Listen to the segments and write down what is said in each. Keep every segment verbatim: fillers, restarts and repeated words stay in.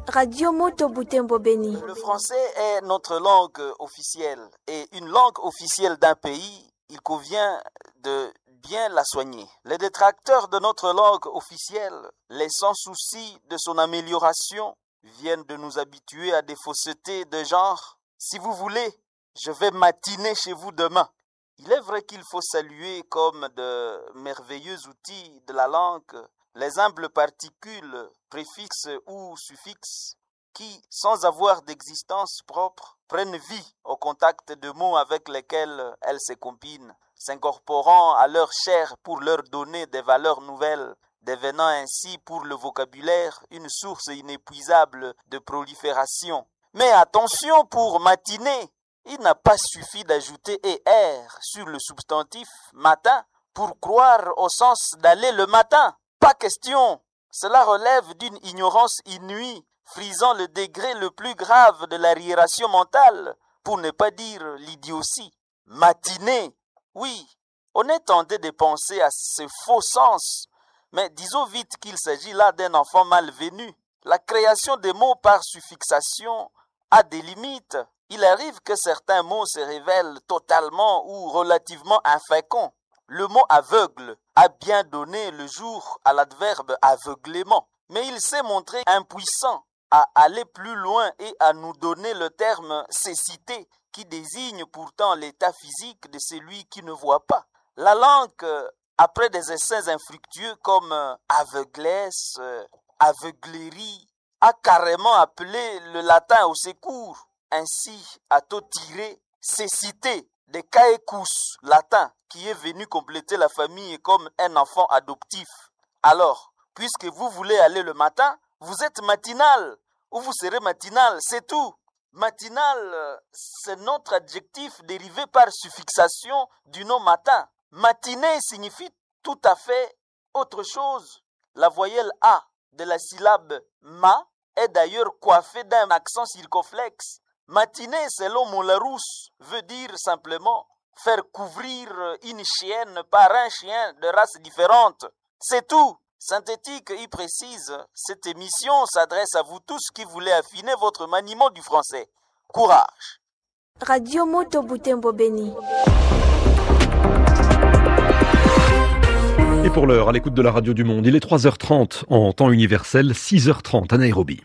Radio Moto Butembo Beni. Le français est notre langue officielle et une langue officielle d'un pays, il convient de bien la soigner. Les détracteurs de notre langue officielle, les sans souci de son amélioration, viennent de nous habituer à des faussetés de genre. Si vous voulez, je vais matiner chez vous demain. Il est vrai qu'il faut saluer comme de merveilleux outils de la langue les humbles particules, préfixes ou suffixes qui, sans avoir d'existence propre, prennent vie au contact de mots avec lesquels elles se combinent, s'incorporant à leur chair pour leur donner des valeurs nouvelles, devenant ainsi pour le vocabulaire une source inépuisable de prolifération. Mais attention, pour matiner, il n'a pas suffi d'ajouter er sur le substantif matin pour croire au sens d'aller le matin. Pas question, cela relève d'une ignorance inouïe, frisant le degré le plus grave de l'arriération mentale, pour ne pas dire l'idiotie. Matiner, oui, on est tenté de penser à ce faux sens, mais disons vite qu'il s'agit là d'un enfant malvenu. La création des mots par suffixation a des limites. Il arrive que certains mots se révèlent totalement ou relativement inféconds. Le mot aveugle a bien donné le jour à l'adverbe aveuglément, mais il s'est montré impuissant à aller plus loin et à nous donner le terme cécité qui désigne pourtant l'état physique de celui qui ne voit pas. La langue, après des essais infructueux comme aveuglesse, aveuglerie, a carrément appelé le latin au secours. Ainsi a-t-on tiré cécité de caecus latin qui est venu compléter la famille comme un enfant adoptif. Alors, puisque vous voulez aller le matin, vous êtes matinal ou vous serez matinal, c'est tout. Matinal, c'est notre adjectif dérivé par suffixation du nom matin. Matinée signifie tout à fait autre chose. La voyelle A de la syllabe ma est d'ailleurs coiffée d'un accent circonflexe. Matinée, selon Montlarousse, veut dire simplement faire couvrir une chienne par un chien de race différente. C'est tout. Synthétique y précise, cette émission s'adresse à vous tous qui voulez affiner votre maniement du français. Courage. Radio Moto Butembo Beni. Et pour l'heure, à l'écoute de la radio du monde, il est trois heures trente en temps universel, six heures trente à Nairobi.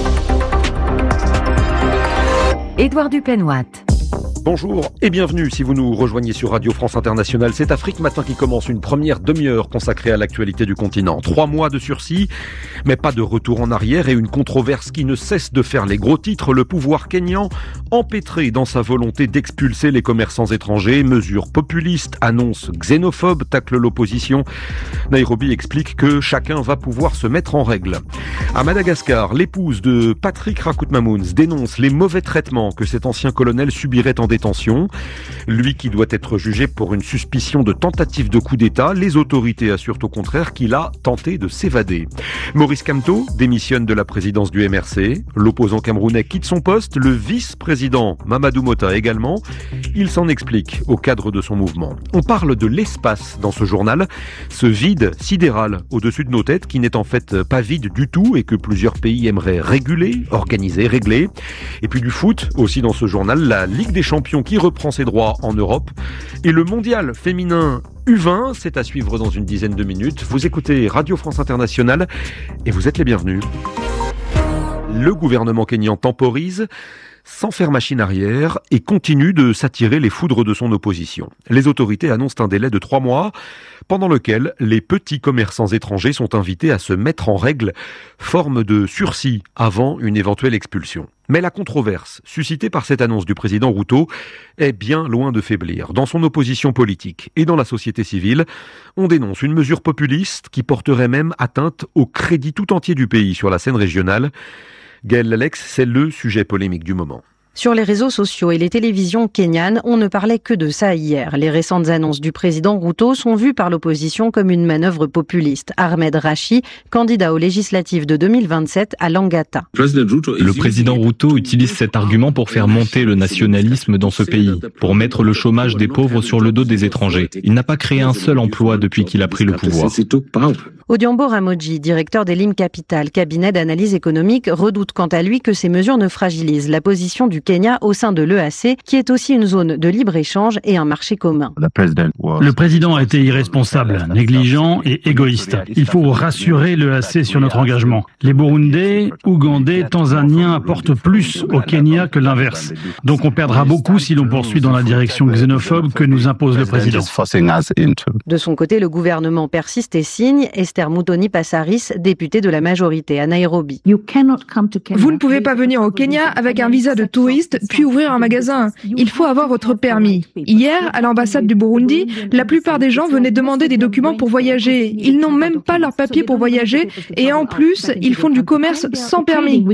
Édouard Dupenoit. Bonjour et bienvenue si vous nous rejoignez sur Radio France Internationale. C'est Afrique Matin qui commence une première demi-heure consacrée à l'actualité du continent. Trois mois de sursis, mais pas de retour en arrière et une controverse qui ne cesse de faire les gros titres. Le pouvoir kényan, empêtré dans sa volonté d'expulser les commerçants étrangers, mesures populistes, annonces xénophobes, tacle l'opposition. Nairobi explique que chacun va pouvoir se mettre en règle. À Madagascar, l'épouse de Patrick Rakoutamouns dénonce les mauvais traitements que cet ancien colonel subirait en détention. Lui qui doit être jugé pour une suspicion de tentative de coup d'État, les autorités assurent au contraire qu'il a tenté de s'évader. Maurice Kamto démissionne de la présidence du M R C. L'opposant camerounais quitte son poste. Le vice-président Mamadou Mota également. Il s'en explique au cadre de son mouvement. On parle de l'espace dans ce journal, ce vide sidéral au-dessus de nos têtes qui n'est en fait pas vide du tout et que plusieurs pays aimeraient réguler, organiser, régler. Et puis du foot aussi dans ce journal, la Ligue des Champions qui reprend ses droits en Europe et le mondial féminin U vingt, c'est à suivre dans une dizaine de minutes. Vous écoutez Radio France Internationale et vous êtes les bienvenus. Le gouvernement kényan temporise sans faire machine arrière et continue de s'attirer les foudres de son opposition. Les autorités annoncent un délai de trois mois pendant lequel les petits commerçants étrangers sont invités à se mettre en règle, forme de sursis avant une éventuelle expulsion. Mais la controverse suscitée par cette annonce du président Ruto est bien loin de faiblir. Dans son opposition politique et dans la société civile, on dénonce une mesure populiste qui porterait même atteinte au crédit tout entier du pays sur la scène régionale. Gaël Lalex, c'est le sujet polémique du moment. Sur les réseaux sociaux et les télévisions kenyanes, on ne parlait que de ça hier. Les récentes annonces du président Ruto sont vues par l'opposition comme une manœuvre populiste. Ahmed Rashi, candidat aux législatives de deux mille vingt-sept à Langata. Le président Ruto utilise cet argument pour faire monter le nationalisme dans ce pays, pour mettre le chômage des pauvres sur le dos des étrangers. Il n'a pas créé un seul emploi depuis qu'il a pris le pouvoir. Odiambo Ramoji, directeur d'Elim Capital, cabinet d'analyse économique, redoute quant à lui que ces mesures ne fragilisent la position du Kenya au sein de l'E A C, qui est aussi une zone de libre-échange et un marché commun. Le président a été irresponsable, négligent et égoïste. Il faut rassurer l'E A C sur notre engagement. Les Burundais, Ougandais, Tanzaniens apportent plus au Kenya que l'inverse. Donc on perdra beaucoup si l'on poursuit dans la direction xénophobe que nous impose le président. De son côté, le gouvernement persiste et signe. Esther Mutoni Passaris, députée de la majorité à Nairobi. Vous ne pouvez pas venir au Kenya avec un visa de touriste puis ouvrir un magasin. Il faut avoir votre permis. Hier, à l'ambassade du Burundi, la plupart des gens venaient demander des documents pour voyager. Ils n'ont même pas leurs papiers pour voyager et en plus, ils font du commerce sans permis.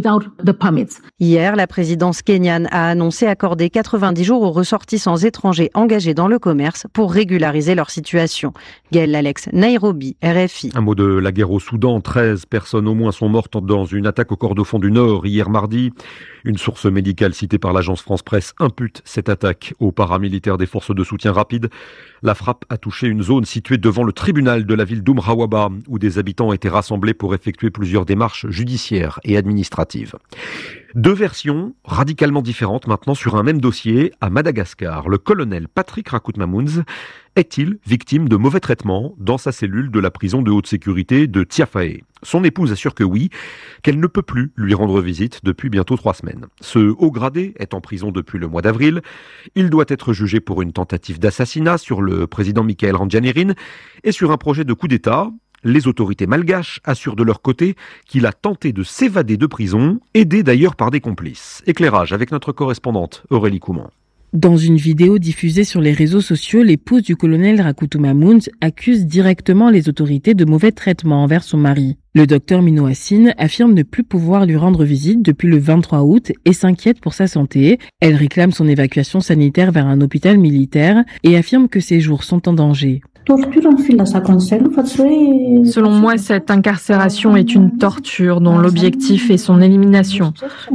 Hier, la présidence kenyane a annoncé accorder quatre-vingt-dix jours aux ressortissants étrangers engagés dans le commerce pour régulariser leur situation. Gaël Alex, Nairobi, R F I. Un mot de la guerre au Soudan. treize personnes au moins sont mortes dans une attaque au Kordofan du Nord hier mardi. Une source médicale citée par l'agence France-Presse impute cette attaque aux paramilitaires des forces de soutien rapide. La frappe a touché une zone située devant le tribunal de la ville d'Umrawaba, où des habitants étaient rassemblés pour effectuer plusieurs démarches judiciaires et administratives. Deux versions radicalement différentes maintenant sur un même dossier à Madagascar. Le colonel Patrick Rakut-Mamounz est-il victime de mauvais traitements dans sa cellule de la prison de haute sécurité de Tiafaé? Son épouse assure que oui, qu'elle ne peut plus lui rendre visite depuis bientôt trois semaines. Ce haut gradé est en prison depuis le mois d'avril. Il doit être jugé pour une tentative d'assassinat sur le président Michael Randjanirin et sur un projet de coup d'État. Les autorités malgaches assurent de leur côté qu'il a tenté de s'évader de prison, aidé d'ailleurs par des complices. Éclairage avec notre correspondante Aurélie Couman. Dans une vidéo diffusée sur les réseaux sociaux, l'épouse du colonel Rakut-Mamounz accuse directement les autorités de mauvais traitements envers son mari. Le docteur Mino Hassine affirme ne plus pouvoir lui rendre visite depuis le vingt-trois août et s'inquiète pour sa santé. Elle réclame son évacuation sanitaire vers un hôpital militaire et affirme que ses jours sont en danger. Selon moi, cette incarcération est une torture dont l'objectif est son élimination.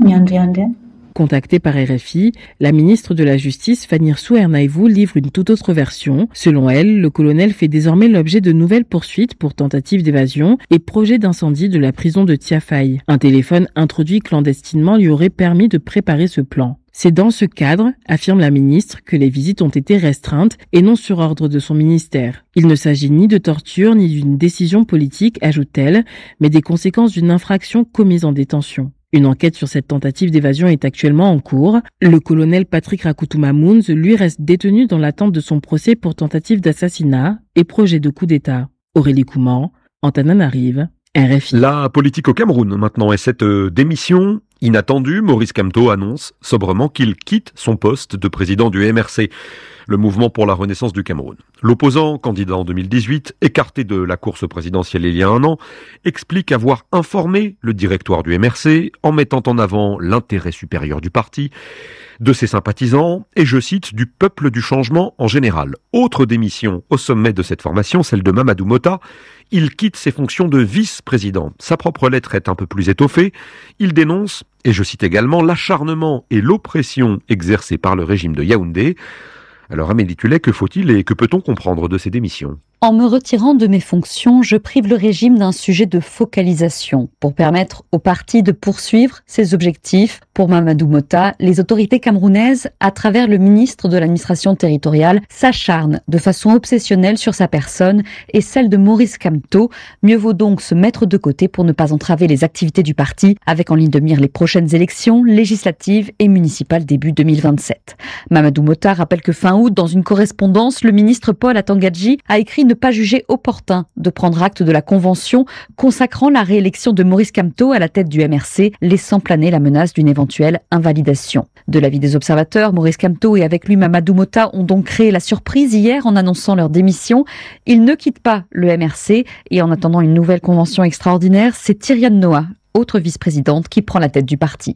Contactée par R F I, la ministre de la Justice, Fanirsu Ernaïvou, livre une toute autre version. Selon elle, le colonel fait désormais l'objet de nouvelles poursuites pour tentative d'évasion et projet d'incendie de la prison de Tiafaï. Un téléphone introduit clandestinement lui aurait permis de préparer ce plan. C'est dans ce cadre, affirme la ministre, que les visites ont été restreintes et non sur ordre de son ministère. Il ne s'agit ni de torture ni d'une décision politique, ajoute-t-elle, mais des conséquences d'une infraction commise en détention. Une enquête sur cette tentative d'évasion est actuellement en cours. Le colonel Patrick Rakut-Mamounz, lui, reste détenu dans l'attente de son procès pour tentative d'assassinat et projet de coup d'État. Aurélie Couman, Antananarive, R F I. La politique au Cameroun maintenant et cette euh, démission inattendue. Maurice Kamto annonce sobrement qu'il quitte son poste de président du M R C, le mouvement pour la renaissance du Cameroun. L'opposant, candidat en deux mille dix-huit, écarté de la course présidentielle il y a un an, explique avoir informé le directoire du M R C en mettant en avant l'intérêt supérieur du parti, de ses sympathisants et, je cite, du peuple du changement en général. Autre démission au sommet de cette formation, celle de Mamadou Mota. Il quitte ses fonctions de vice-président. Sa propre lettre est un peu plus étoffée. Il dénonce, et je cite également, l'acharnement et l'oppression exercés par le régime de Yaoundé. Alors Amélie Tullet, que faut-il et que peut-on comprendre de ces démissions ? En me retirant de mes fonctions, je prive le régime d'un sujet de focalisation pour permettre au parti de poursuivre ses objectifs. Pour Mamadou Mota, les autorités camerounaises, à travers le ministre de l'administration territoriale, s'acharnent de façon obsessionnelle sur sa personne et celle de Maurice Kamto. Mieux vaut donc se mettre de côté pour ne pas entraver les activités du parti, avec en ligne de mire les prochaines élections législatives et municipales début deux mille vingt-sept. Mamadou Mota rappelle que fin août, dans une correspondance, le ministre Paul Atangadji a écrit ne pas juger opportun de prendre acte de la convention consacrant la réélection de Maurice Kamto à la tête du M R C, laissant planer la menace d'une éventuelle invalidation. De l'avis des observateurs, Maurice Kamto et avec lui Mamadou Mota ont donc créé la surprise hier en annonçant leur démission. Ils ne quittent pas le M R C et en attendant une nouvelle convention extraordinaire, c'est Tyriane Noah, autre vice-présidente, qui prend la tête du parti.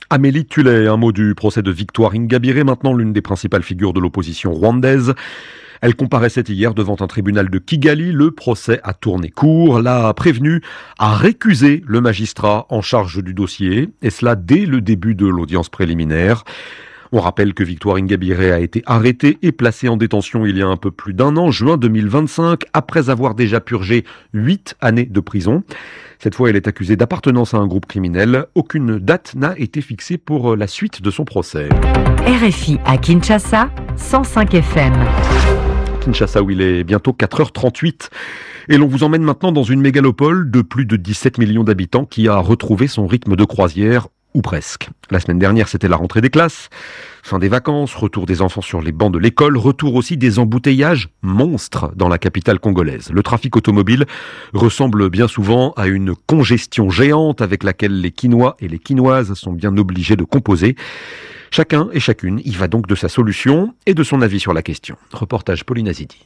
Amélie Tullet, un mot du procès de Victoire Ingabire, maintenant l'une des principales figures de l'opposition rwandaise. Elle comparaissait hier devant un tribunal de Kigali. Le procès a tourné court. La prévenue a récusé le magistrat en charge du dossier, et cela dès le début de l'audience préliminaire. On rappelle que Victoire Ingabire a été arrêtée et placée en détention il y a un peu plus d'un an, juin deux mille vingt-cinq, après avoir déjà purgé huit années de prison. Cette fois, elle est accusée d'appartenance à un groupe criminel. Aucune date n'a été fixée pour la suite de son procès. R F I à Kinshasa, cent cinq F M. Kinshasa, où il est bientôt quatre heures trente-huit. Et l'on vous emmène maintenant dans une mégalopole de plus de dix-sept millions d'habitants qui a retrouvé son rythme de croisière, ou presque. La semaine dernière, c'était la rentrée des classes, fin des vacances, retour des enfants sur les bancs de l'école, retour aussi des embouteillages monstres dans la capitale congolaise. Le trafic automobile ressemble bien souvent à une congestion géante avec laquelle les Quinois et les Quinoises sont bien obligés de composer. Chacun et chacune y va donc de sa solution et de son avis sur la question. Reportage Pauline Azidi.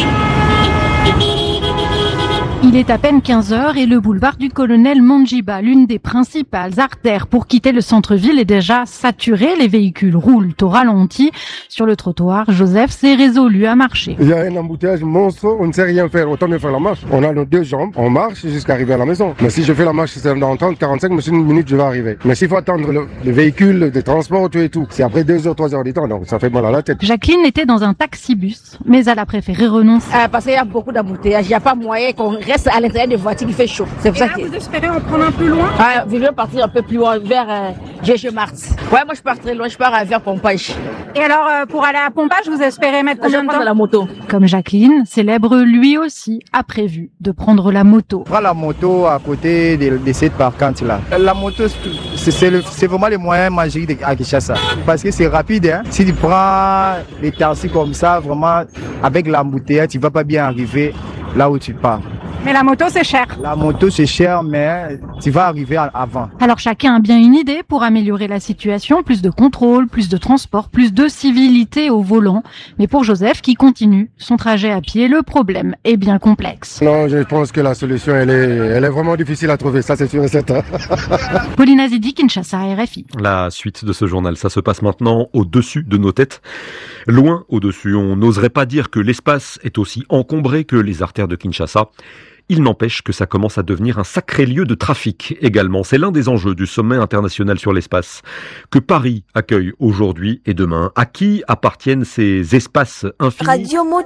Il est à peine quinze heures et le boulevard du Colonel Manjiba, l'une des principales artères pour quitter le centre-ville, est déjà saturé. Les véhicules roulent au ralenti. Sur le trottoir, Joseph s'est résolu à marcher. Il y a un embouteillage monstre, on ne sait rien faire, autant de faire la marche. On a nos deux jambes, on marche jusqu'à arriver à la maison. Mais si je fais la marche, c'est dans trente, quarante-cinq minutes, je vais arriver. Mais s'il faut attendre le, les véhicules, les transports, tout et tout, c'est après deux heures, trois heures du temps, donc ça fait mal à la tête. Jacqueline était dans un taxi-bus, mais elle a préféré renoncer. Euh, parce qu'il y a beaucoup d'embouteillages, il n'y a pas moyen qu'on reste à l'intérieur des voitures qui fait chaud. C'est pour et ça là, que vous espérez en prendre un peu loin? Ah, je vais partir un peu plus loin, vers euh, G G Marx. Ouais, moi je pars très loin, je pars vers Pompage. Et alors, euh, pour aller à Pompage, vous espérez mettre combien de temps? La moto. Comme Jacqueline, célèbre lui aussi a prévu de prendre la moto. Prends la moto à côté de, de cette parkante là. La moto, c'est vraiment le moyen magique à Kinshasa. Parce que c'est rapide, hein. Si tu prends les taxis comme ça, vraiment, avec l'embouteillage, tu vas pas bien arriver là où tu pars. Mais la moto, c'est cher. La moto, c'est cher, mais tu vas arriver avant. Alors chacun a bien une idée pour améliorer la situation. Plus de contrôle, plus de transport, plus de civilité au volant. Mais pour Joseph, qui continue son trajet à pied, le problème est bien complexe. Non, je pense que la solution, elle est, elle est vraiment difficile à trouver. Ça, c'est sûr et certain. Pauline Azidi, Kinshasa, R F I. La suite de ce journal, ça se passe maintenant au-dessus de nos têtes. Loin au-dessus, on n'oserait pas dire que l'espace est aussi encombré que les artères de Kinshasa. Il n'empêche que ça commence à devenir un sacré lieu de trafic également. C'est l'un des enjeux du sommet international sur l'espace que Paris accueille aujourd'hui et demain. À qui appartiennent ces espaces infinis ? Radio